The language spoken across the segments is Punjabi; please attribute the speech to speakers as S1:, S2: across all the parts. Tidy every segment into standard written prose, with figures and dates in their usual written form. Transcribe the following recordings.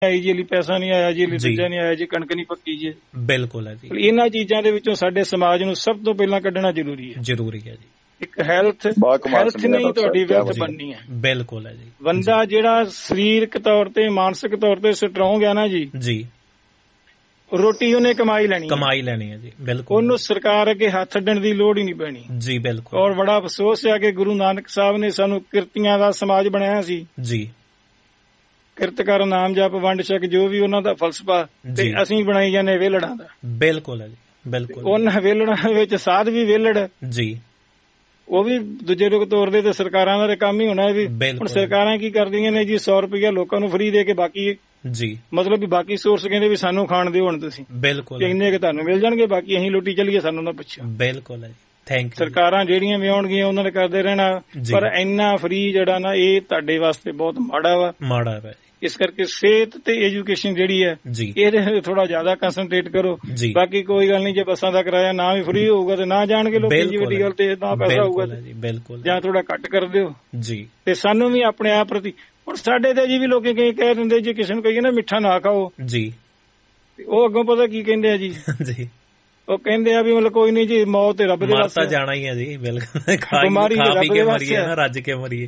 S1: ਆਈ ਜੀ, ਲਈ ਪੈਸਾ ਨਹੀਂ ਆਇਆ ਜੀ, ਲਈ ਦੂਜਾ ਨਹੀਂ ਆਇਆ ਜੀ, ਕਣਕ ਨਹੀਂ ਪੱਕੀ ਜੀ।
S2: ਬਿਲਕੁਲ ਹੈ ਜੀ।
S1: ਇਹਨਾਂ ਚੀਜ਼ਾਂ ਦੇ ਵਿੱਚੋਂ ਸਾਡੇ ਸਮਾਜ ਨੂੰ ਸਭ ਤੋਂ ਪਹਿਲਾਂ ਕੱਢਣਾ ਜ਼ਰੂਰੀ ਹੈ।
S2: ਜ਼ਰੂਰੀ ਹੈ ਜੀ। ਇੱਕ
S1: ਹੈਲਥ ਨਹੀਂ ਤੁਹਾਡੀ ਵੈਲਥ ਬਣਨੀ ਹੈ।
S2: ਬਿਲਕੁਲ ਹੈ ਜੀ।
S1: ਬੰਦਾ ਜਿਹੜਾ ਸਰੀਰਕ ਤੌਰ ਤੇ ਮਾਨਸਿਕ ਤੌਰ ਤੇ ਸਟਰੋਂਗ ਹੈ ਨਾ ਜੀ, ਰੋਟੀ ਉਹਨੇ ਕਮਾਈ ਲੈਣੀ ਹੈ ਜੀ। ਬਿਲਕੁਲ ਉਹਨੂੰ ਸਰਕਾਰ ਅੱਗੇ ਹੱਥ ਅੱਡਣ ਦੀ ਲੋੜ ਹੀ ਨਹੀਂ ਪੈਣੀ
S2: ਜੀ। ਬਿਲਕੁਲ।
S1: ਔਰ ਬੜਾ ਅਫਸੋਸ ਹੈ ਕਿ ਗੁਰੂ ਨਾਨਕ ਸਾਹਿਬ ਨੇ ਸਾਨੂੰ ਕਿਰਤੀਆਂ ਦਾ ਸਮਾਜ ਬਣਾਇਆ ਸੀ ਜੀ। ਕਿਰਤ ਕਰ, ਨਾਮ ਜਪ, ਵੰਡ ਛਕ, ਜੋ ਵੀ ਉਹਨਾਂ ਦਾ ਫਲਸਫਾ, ਤੇ ਅਸੀਂ ਬਣਾਈ ਜਾਂਦੇ ਵਿਹਲੜਾਂ ਦਾ।
S2: ਬਿਲਕੁਲ ਹੈ ਜੀ। ਬਿਲਕੁਲ।
S1: ਉਹਨਾਂ ਵਿਹਲੜਾਂ ਵਿੱਚ ਸਾਧ ਵੀ ਵਿਹਲੜ ਜੀ, ਉਹ ਵੀ ਦੂਜੇ ਰੁਖ ਤੋਰਦੇ, ਤੇ ਸਰਕਾਰਾਂ ਦਾ ਕੰਮ ਹੀ ਹੋਣਾ ਵੀ। ਹੁਣ ਸਰਕਾਰਾਂ ਕੀ ਕਰਦੀਆਂ ਨੇ ਜੀ, 100 ਰੁਪਇਆ ਲੋਕਾਂ ਨੂੰ ਫਰੀ ਦੇ ਕੇ ਬਾਕੀ ਜੀ, ਮਤਲਬ ਵੀ ਬਾਕੀ ਸੋਰਸ ਕਹਿੰਦੇ ਵੀ ਸਾਨੂੰ ਖਾਣ ਦਿਓ ਹੁਣ ਤੁਸੀਂ। ਬਿਲਕੁਲ। ਇੰਨੇ ਕਿ ਤੁਹਾਨੂੰ ਮਿਲ ਜਾਣਗੇ, ਬਾਕੀ ਅਸੀਂ ਲੁੱਟੀ ਚੱਲੀਏ, ਸਾਨੂੰ ਨਾ ਪੁੱਛੋ। ਬਿਲਕੁਲ ਹੈ ਜੀ। Thank you. ਸਰਕਾਰਾਂ ਜਿਹੜੀਆਂ ਵੀ ਆਉਣਗੀਆਂ ਉਹਨਾਂ ਨੇ ਕਰਦੇ ਰਹਿਣਾ, ਪਰ ਇੰਨਾ ਫਰੀ ਜਿਹੜਾ ਨਾ, ਇਹ ਤੁਹਾਡੇ ਵਾਸਤੇ ਬਹੁਤ ਮਾੜਾ ਵਾ। ਇਸ ਕਰਕੇ ਸਿਹਤ ਤੇ ਐਜੂਕੇਸ਼ਨ ਜਿਹੜੀ ਹੈ ਇਹਦੇ ਥੋੜਾ ਜ਼ਿਆਦਾ ਕੰਸਨਟਰੇਟ ਕਰੋ। ਬਾਕੀ ਕੋਈ ਗੱਲ ਨਹੀਂ, ਜੇ ਬੱਸਾਂ ਦਾ ਕਿਰਾਇਆ ਨਾ ਵੀ ਫਰੀ ਹੋਊਗਾ ਤੇ ਨਾ ਜਾਣਗੇ ਲੋਕ, ਜੀ ਵੱਡੀ ਗੱਲ ਤੇ ਨਾ ਪੈਸਾ ਹੋਊਗਾ ਜਾਂ ਥੋੜਾ ਘੱਟ ਕਰ ਦਿਓ ਜੀ। ਤੇ ਸਾਨੂੰ ਵੀ ਆਪਣੇ ਆਪ ਪ੍ਰਤੀ, ਹੁਣ ਸਾਡੇ ਤੇ ਜੀ ਵੀ ਲੋਕੀ ਕਈ ਕਹਿ ਦਿੰਦੇ ਜੀ, ਕਿਸੇ ਨੂੰ ਕਹੀਏ ਨਾ ਮਿੱਠਾ ਨਾ ਖਾਓ ਜੀ, ਉਹ ਅੱਗੋਂ ਪਤਾ ਕੀ ਕਹਿੰਦੇ ਆ ਜੀ, ਉਹ ਕਹਿੰਦੇ ਆ ਵੀ ਮਤਲਬ ਕੋਈ ਨਹੀਂ ਜੀ, ਮੌਤ ਤੇ ਰੱਬ ਦੇ ਵਾਸਤੇ ਜਾਣਾ ਹੀ ਹੈ ਜੀ। ਬਿਲਕੁਲ। ਬਿਮਾਰੀ ਰੱਬ ਦੇ ਵਾਸਤੇ ਹੈ, ਰੱਜ ਕੇ ਮਰੀਏ।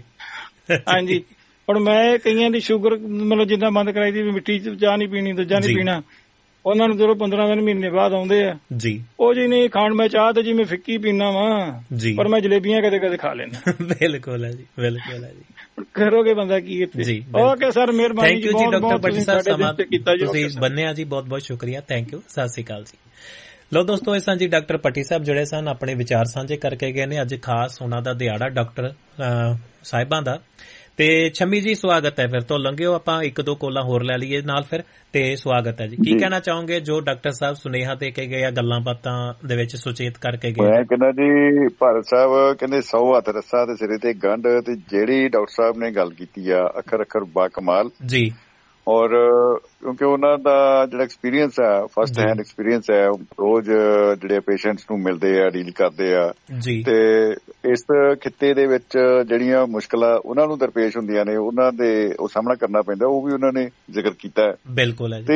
S1: ਹਾਂਜੀ। ਹੁਣ ਮੈਂ ਕਈਆਂ ਦੀ ਸ਼ੂਗਰ ਮਤਲਬ ਜਿੱਦਾਂ ਬੰਦ ਕਰਾਈ ਦੀ, ਵੀ ਮਿੱਠੀ ਚਾਹ ਨਹੀਂ ਪੀਣੀ, ਦੂਜਾ ਨਹੀਂ ਪੀਣਾ, ਉਹਨਾਂ ਨੂੰ ਜਦੋਂ 15 ਦਿਨ ਮਹੀਨੇ ਬਾਅਦ ਆਉਂਦੇ ਆ ਜੀ, ਉਹ ਜੀ ਨਹੀਂ ਖਾਣ, ਮੈਂ ਚਾਹ ਤੇ ਜੀ ਮੈਂ ਫਿੱਕੀ ਪੀਣਾ ਵਾ, ਪਰ ਮੈਂ ਜਲੇਬੀਆਂ ਕਦੇ ਕਦੇ ਖਾ ਲੈਣਾ। ਬਿਲਕੁਲ ਹੈ ਜੀ। ਬਿਲਕੁਲ ਹੈ ਜੀ। ਕਰੋਗੇ ਬੰਦਾ ਕੀ ਇੱਥੇ। ਓਕੇ ਸਰ, ਮਿਹਰਬਾਨੀ। ਥੈਂਕ ਯੂ ਜੀ ਡਾਕਟਰ ਭੱਟੀ ਸਾਹਿਬ, ਸਮਾਂ ਤੁਸੀਂ ਬੰਨਿਆ ਜੀ, ਬਹੁਤ ਬਹੁਤ ਸ਼ੁਕਰੀਆ। Thank you. ਸਤਿ ਸ੍ਰੀ ਅਕਾਲ ਜੀ। ਲੋ ਦੋਸਤੋ, ਇਸ ਜੀ ਡਾਕਟਰ ਭੱਟੀ ਸਾਹਿਬ ਜਿਹੜੇ ਸਨ, ਆਪਣੇ ਵਿਚਾਰ ਸਾਂਝੇ ਕਰਕੇ ਗਏ ਨੇ। ਅੱਜ ਖਾਸ ਉਹਨਾਂ ਦਾ ਦਿਹਾੜਾ ਡਾਕਟਰ ਸਾਹਿਬਾਂ ਦਾ। ਤੇ ਛੰਮੀ ਜੀ, ਸਵਾਗਤ ਹੈ। ਫਿਰ ਤੋਂ ਲੰਘਿਓ, ਆਪਾਂ 1-2 ਕੋਲਾਂ ਹੋਰ ਲੈ ਲਈਏ ਨਾਲ ਫਿਰ, ਤੇ ਸਵਾਗਤ ਹੈ ਜੀ। ਕੀ ਕਹਿਣਾ ਚਾਹੋਗੇ ਜੋ ਡਾਕਟਰ ਸਾਹਿਬ ਸੁਨੇਹਾ ਦੇ ਕੇ ਗਏ ਆ, ਗੱਲਾਂ ਬਾਤਾਂ ਦੇ ਵਿੱਚ ਸੁਚੇਤ ਕਰਕੇ ਗਏ?
S3: ਮੈਂ ਕਹਿੰਦਾ ਜੀ, ਭਾਰਤ ਸਾਹਿਬ ਕਹਿੰਦੇ 100 ਹੱਥ ਰੱਸਾ ਤੇ ਸਿਰੇ ਤੇ ਗੰਢ, ਤੇ ਜਿਹੜੀ ਡਾਕਟਰ ਸਾਹਿਬ ਨੇ ਗੱਲ ਕੀਤੀ ਆ, ਅੱਖਰ ਅੱਖਰ ਬਾ ਕਮਾਲ ਜੀ। ਔਰ ਕਿਉਂਕਿ ਉਹਨਾਂ ਦਾ ਜਿਹੜਾ ਐਕਸਪੀਰੀਅੰਸ ਹੈ, ਫਸਟ ਹੈਂਡ ਐਕਸਪੀਰੀਅੰਸ ਹੈ, ਰੋਜ਼ ਜਿਹੜੇ ਪੇਸ਼ੈਂਟਸ ਨੂੰ ਮਿਲਦੇ ਆ, ਡੀਲ ਕਰਦੇ ਆ, ਤੇ ਇਸ ਖਿੱਤੇ ਦੇ ਵਿੱਚ ਜਿਹੜੀਆਂ ਮੁਸ਼ਕਲਾਂ ਉਹਨਾਂ ਨੂੰ ਦਰਪੇਸ਼ ਹੁੰਦੀਆਂ ਨੇ, ਉਹਨਾਂ ਦੇ ਉਹ ਸਾਹਮਣਾ ਕਰਨਾ ਪੈਂਦਾ, ਉਹ ਵੀ ਉਹਨਾਂ ਨੇ ਜ਼ਿਕਰ ਕੀਤਾ ਹੈ। ਬਿਲਕੁਲ। ਤੇ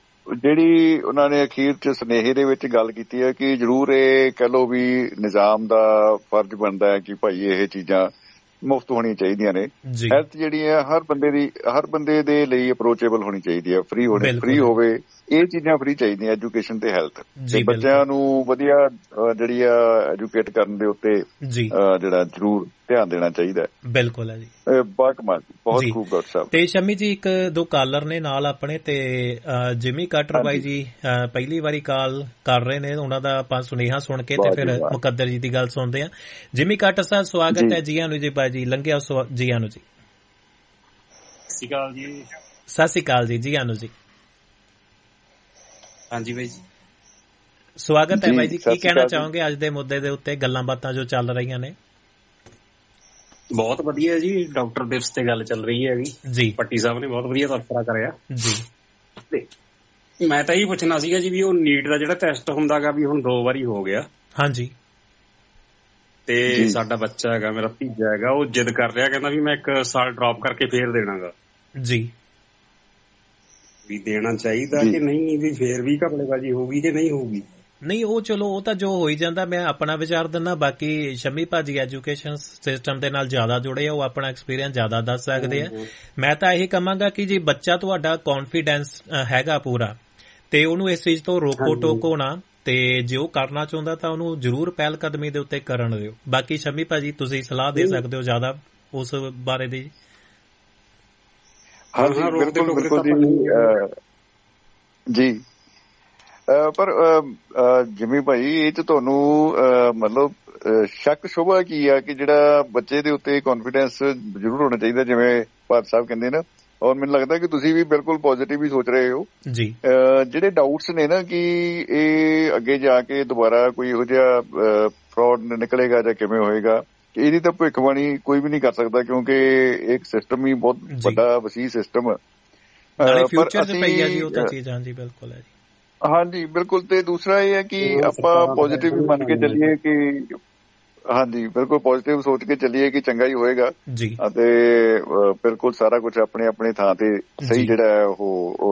S3: ਜਿਹੜੀ ਉਹਨਾਂ ਨੇ ਅਖੀਰ ਚ ਸੁਨੇਹੇ ਦੇ ਵਿੱਚ ਗੱਲ ਕੀਤੀ ਹੈ ਕਿ ਜ਼ਰੂਰ ਇਹ ਕਹਿ ਲਓ ਵੀ ਨਿਜ਼ਾਮ ਦਾ ਫਰਜ਼ ਬਣਦਾ ਹੈ ਕਿ ਭਾਈ ਇਹ ਚੀਜ਼ਾਂ ਮੁਫਤ ਹੋਣੀਆਂ ਚਾਹੀਦੀਆਂ ਨੇ। ਹੈਲਥ ਜਿਹੜੀ ਹੈ ਹਰ ਬੰਦੇ ਦੇ ਲਈ ਅਪਰੋਚੇਬਲ ਹੋਣੀ ਚਾਹੀਦੀ ਹੈ, ਫ੍ਰੀ ਹੋਵੇ, ਇਹ ਚੀਜ਼ਾਂ ਫ੍ਰੀ ਚਾਹੀਦੀਆਂ, ਐਜੂਕੇਸ਼ਨ ਤੇ ਹੈਲਥ। ਤੇ ਬੱਚਿਆਂ ਨੂੰ ਵਧੀਆ ਜਿਹੜੀ ਆ ਐਜੂਕੇਟ ਕਰਨ ਦੇ ਉੱਤੇ ਜਿਹੜਾ ਜ਼ਰੂਰ ਧਿਆਨ ਦੇਣਾ ਚਾਹੀਦਾ। ਬਿਲਕੁਲ ਹੈ ਜੀ। ਬਹੁਤ ਖੂਬ ਡਾਕਟਰ ਸਾਹਿਬ। ਤੇ
S2: ਸ਼ਮੀ ਜੀ, 1-2 ਕਾਲਰ ਨੇ ਨਾਲ ਆਪਣੇ, ਤੇ ਜਿਮੀ ਕਾਟਰ ਬਾਈ ਜੀ ਪਹਿਲੀ ਵਾਰੀ ਕਾਲ ਕਰ ਰਹੇ ਨੇ, ਉਹਨਾਂ ਦਾ ਆਪਾਂ ਸੁਨੇਹਾ ਸੁਣ ਕੇ ਤੇ ਫਿਰ ਮੁਕੱਦਰ ਜੀ ਦੀ ਗੱਲ ਸੁਣਦੇ ਆ। ਜਿਮੀ ਕਾਟਰ ਸਾਹਿਬ, ਸਵਾਗਤ ਹੈ ਜੀ। ਆਨੂੰ ਜੀ ਬਾਈ ਜੀ, ਲੰਘਿਆ ਜੀ। ਆਨੂੰ ਜੀ।
S4: ਸਤਿ ਸ਼੍ਰੀ ਅਕਾਲ ਜੀ।
S2: ਸਤਿ ਸ਼੍ਰੀ ਅਕਾਲ ਜੀ। ਜੀ ਆਨੂੰ ਜੀ।
S4: ਹਾਂਜੀ ਬਾਈ ਜੀ,
S2: ਸਵਾਗਤ ਹੈ ਬਾਈ ਜੀ। ਕੀ ਕਹਿਣਾ ਚਾਹੋਗੇ ਅੱਜ ਦੇ ਮੁੱਦੇ ਦੇ ਉੱਤੇ, ਗੱਲਾਂ ਬਾਤਾਂ ਜੋ ਚੱਲ ਰਹੀਆਂ ਨੇ?
S4: ਬਹੁਤ ਵਧੀਆ ਜੀ, ਡਾਕਟਰ ਦਿਵਸ ਤੇ ਗੱਲ ਚੱਲ ਰਹੀ ਹੈ ਜੀ। ਭੱਟੀ ਸਾਹਿਬ ਨੇ ਬਹੁਤ ਵਧੀਆ ਤਬਸਰਾ ਕਰਿਆ ਜੀ। ਤੇ ਮੈਂ ਤਾਂ ਇਹੀ ਪੁੱਛਣਾ ਸੀਗਾ ਜੀ ਵੀ ਉਹ ਨੀਟ ਦਾ ਜਿਹੜਾ ਟੈਸਟ ਹੁੰਦਾ ਗਾ, ਵੀ ਹੁਣ 2 ਵਾਰੀ ਹੋ ਗਿਆ। ਹਾਂਜੀ। ਤੇ ਸਾਡਾ ਬੱਚਾ ਹੈਗਾ, ਮੇਰਾ ਭਤੀਜਾ ਹੈਗਾ, ਉਹ ਜਿੱਦ ਕਰ ਰਿਹਾ, ਕਹਿੰਦਾ ਵੀ ਮੈਂ 1 ਸਾਲ ਡ੍ਰੌਪ ਕਰਕੇ ਫੇਰ ਦੇਣਾਗਾ ਜੀ। ਵੀ ਦੇਣਾ ਚਾਹੀਦਾ ਕਿ ਨਹੀਂ, ਵੀ ਫੇਰ ਵੀ ਘਪਲੇਬਾਜ਼ੀ ਹੋਊਗੀ ਕਿ ਨਹੀਂ ਹੋਊਗੀ?
S2: ਨਹੀਂ, ਉਹ ਚਲੋ ਉਹ ਤਾਂ ਜੋ ਹੋ ਹੀ ਜਾਂਦਾ। ਮੈਂ ਆਪਣਾ ਵਿਚਾਰ ਦਿੰਦਾ, ਬਾਕੀ ਸ਼ਮੀ ਭਾਜੀ ਐਜੂਕੇਸ਼ਨ ਸਿਸਟਮ ਦੇ ਨਾਲ ਜ਼ਿਆਦਾ ਜੁੜੇ ਆ, ਉਹ ਆਪਣਾ ਐਕਸਪੀਰੀਅੰਸ ਜ਼ਿਆਦਾ ਦੱਸ ਸਕਦੇ ਆ। ਮੈਂ ਤਾਂ ਇਹੀ ਕਹਾਂਗਾ ਕਿ ਜੇ ਬੱਚਾ ਤੁਹਾਡਾ ਕੌਨਫੀਡੈਂਸ ਹੈਗਾ ਪੂਰਾ, ਤੇ ਉਹਨੂੰ ਇਸ ਚੀਜ਼ ਤੋਂ ਰੋਕੋ ਟੋਕੋ ਨਾ, ਤੇ ਜੇ ਉਹ ਕਰਨਾ ਚਾਹੁੰਦਾ ਤਾਂ ਉਹਨੂੰ ਜ਼ਰੂਰ ਪਹਿਲ ਕਦਮੀ ਦੇ ਉੱਤੇ ਕਰਨ ਦਿਓ। ਬਾਕੀ ਸ਼ਮੀ ਭਾਜੀ, ਤੁਸੀਂ ਸਲਾਹ ਦੇ ਸਕਦੇ ਹੋ ਜ਼ਿਆਦਾ ਉਸ ਬਾਰੇ ਦੀ।
S3: ਹਾਂਜੀ, ਬਿਲਕੁਲ ਜੀ। ਪਰ ਜਿਮੀ ਭਾਈ, ਇਹ 'ਚ ਤੁਹਾਨੂੰ ਮਤਲਬ ਸ਼ੱਕ ਸ਼ੁਬਾ ਕੀ ਆ ਕਿ ਜਿਹੜਾ ਬੱਚੇ ਦੇ ਉੱਤੇ ਕੌਨਫੀਡੈਂਸ ਜ਼ਰੂਰ ਹੋਣਾ ਚਾਹੀਦਾ, ਜਿਵੇਂ ਭਾਰਤ ਸਾਹਿਬ ਕਹਿੰਦੇ ਨਾ, ਔਰ ਮੈਨੂੰ ਲੱਗਦਾ ਕਿ ਤੁਸੀਂ ਵੀ ਬਿਲਕੁਲ ਪੋਜ਼ਿਟਿਵ ਹੀ ਸੋਚ ਰਹੇ ਹੋ ਜੀ। ਜਿਹੜੇ ਡਾਊਟਸ ਨੇ ਨਾ ਕਿ ਇਹ ਅੱਗੇ ਜਾ ਕੇ ਦੁਬਾਰਾ ਕੋਈ ਇਹੋ ਜਿਹਾ ਫਰਾਡ ਨਿਕਲੇਗਾ ਜਾਂ ਕਿਵੇਂ ਹੋਏਗਾ, ਇਹਦੀ ਤਾਂ ਭਵਿੱਖਬਾਣੀ ਕੋਈ ਵੀ ਨਹੀਂ ਕਰ ਸਕਦਾ, ਕਿਉਂਕਿ ਇੱਕ ਸਿਸਟਮ ਹੀ ਬਹੁਤ ਵੱਡਾ ਵਸੀਹ ਸਿਸਟਮ ਹੈ। ਹਾਂਜੀ, ਬਿਲਕੁਲ। ਤੇ ਦੂਸਰਾ ਇਹ ਹੈ ਕਿ ਆਪਾਂ ਪੋਜ਼ਿਟਿਵ ਮੰਨ ਕੇ ਚੱਲੀਏ ਕਿ ਹਾਂਜੀ ਬਿਲਕੁਲ ਪੋਜ਼ਿਟਿਵ ਸੋਚ ਕੇ ਚੱਲੀਏ ਕਿ ਚੰਗਾ ਹੀ ਹੋਏਗਾ
S2: ਜੀ,
S3: ਅਤੇ ਬਿਲਕੁਲ ਸਾਰਾ ਕੁਝ ਆਪਣੇ ਆਪਣੇ ਥਾਂ ਤੇ ਸਹੀ ਜਿਹੜਾ ਹੈ ਉਹ